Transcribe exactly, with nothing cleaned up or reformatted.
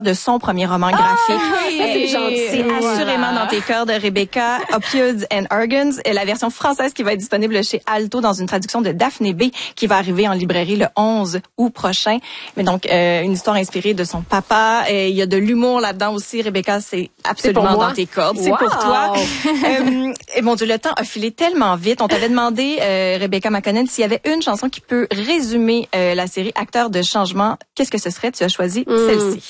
de son premier roman graphique. Ah, ça, c'est gentil. C'est assurément dans tes cœurs de Rebecca, Opioids and Organs, et la version française qui va être disponible chez Alto dans une traduction de Daphné B, qui va arriver en librairie le onze août prochain. Mais donc, euh, une histoire inspirée de son papa. Et il y a de l'humour là-dedans aussi. Rebecca, c'est absolument dans tes cordes. Wow. C'est pour toi. euh, et mon Dieu, le temps a filé tellement vite. On t'avait demandé, euh, Rebecca McConnell, s'il y avait une chanson qui peut résumer euh, la série Acteurs de changement. Qu'est-ce que ce serait? Tu as choisi mm. celle-ci.